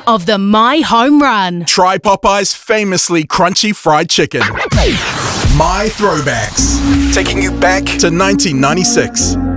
of the My Home Run. Try Popeye's famously crunchy fried chicken. My Throwbacks. Taking you back to 1996.